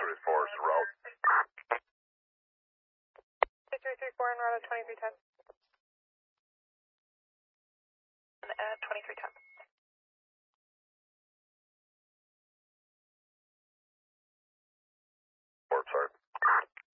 Forest route. 2334 en route at 2310. At 2310. Port, sorry.